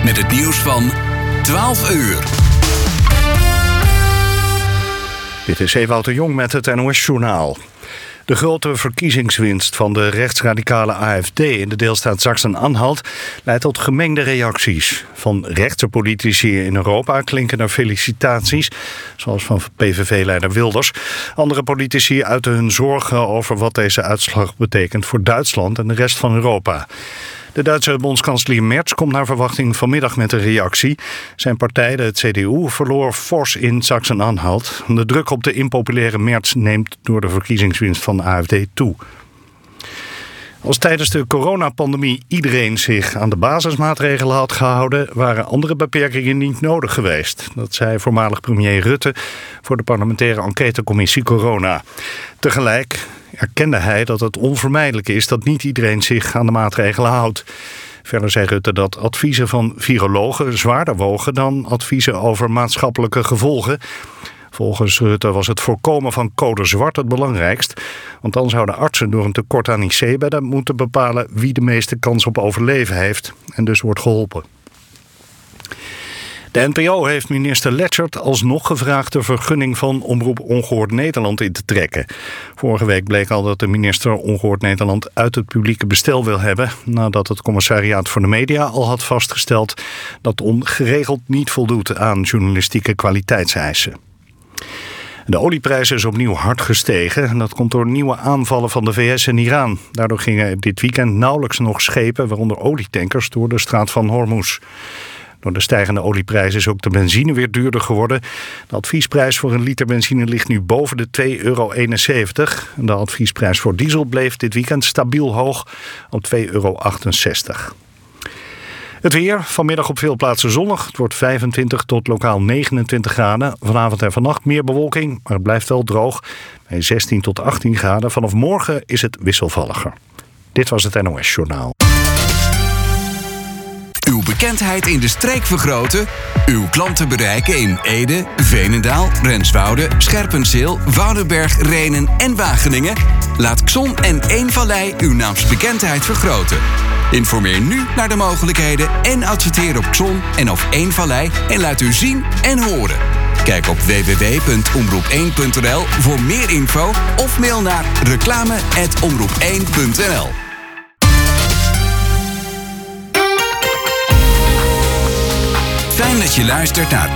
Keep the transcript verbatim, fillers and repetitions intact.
met het nieuws van twaalf uur. Dit is Ewout de Jong met het N O S-journaal. De grote verkiezingswinst van de rechtsradicale A F D in de deelstaat Sachsen-Anhalt leidt tot gemengde reacties. Van rechtse politici in Europa klinken er felicitaties, zoals van P V V-leider Wilders. Andere politici uiten hun zorgen over wat deze uitslag betekent voor Duitsland en de rest van Europa. De Duitse bondskanselier Merz komt naar verwachting vanmiddag met een reactie. Zijn partij, de C D U, verloor fors in Sachsen-Anhalt. De druk op de impopulaire Merz neemt door de verkiezingswinst van de A F D toe. Als tijdens de coronapandemie iedereen zich aan de basismaatregelen had gehouden, waren andere beperkingen niet nodig geweest. Dat zei voormalig premier Rutte voor de parlementaire enquêtecommissie Corona. Tegelijk erkende hij dat het onvermijdelijk is dat niet iedereen zich aan de maatregelen houdt. Verder zei Rutte dat adviezen van virologen zwaarder wogen dan adviezen over maatschappelijke gevolgen. Volgens Rutte was het voorkomen van code zwart het belangrijkst. Want dan zouden artsen door een tekort aan I C-bedden moeten bepalen wie de meeste kans op overleven heeft en dus wordt geholpen. De N P O heeft minister Leschert alsnog gevraagd de vergunning van Omroep Ongehoord Nederland in te trekken. Vorige week bleek al dat de minister Ongehoord Nederland uit het publieke bestel wil hebben, nadat het Commissariaat voor de Media al had vastgesteld dat ON geregeld niet voldoet aan journalistieke kwaliteitseisen. De olieprijs is opnieuw hard gestegen en dat komt door nieuwe aanvallen van de V S en Iran. Daardoor gingen dit weekend nauwelijks nog schepen, waaronder olietankers, door de straat van Hormuz. Door de stijgende olieprijs is ook de benzine weer duurder geworden. De adviesprijs voor een liter benzine ligt nu boven de twee euro eenenzeventig. De adviesprijs voor diesel bleef dit weekend stabiel hoog op twee euro achtenzestig. Het weer, vanmiddag op veel plaatsen zonnig. Het wordt vijfentwintig tot lokaal negenentwintig graden. Vanavond en vannacht meer bewolking, maar het blijft wel droog. Bij zestien tot achttien graden. Vanaf morgen is het wisselvalliger. Dit was het N O S-journaal. Uw bekendheid in de streek vergroten, uw klanten bereiken in Ede, Veenendaal, Renswoude, Scherpenzeel, Woudenberg, Rhenen en Wageningen? Laat Xon en Eemvallei uw naamsbekendheid vergroten. Informeer nu naar de mogelijkheden en adverteer op Xon en of Eemvallei en laat u zien en horen. Kijk op w w w punt omroep één punt n l voor meer info of mail naar reclame apenstaartje omroep één punt n l. Fijn dat je luistert naar